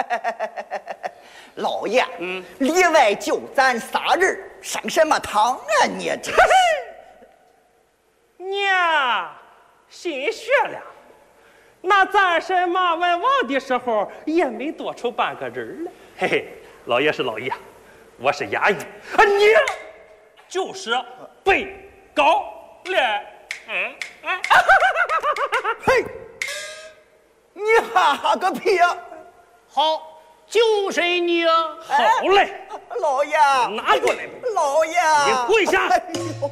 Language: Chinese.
老爷，里外就咱仨人，上什么堂啊你这是？ 娘，心学了。那咱婶妈问王的时候也没多出半个人来。嘿嘿，老爷是老爷，我是衙役，你就是被告了。 嘿，你哈哈个屁呀！ 好，就是你啊！ 好嘞， 老爷， 拿过来， 老爷， 你跪下。 哎呦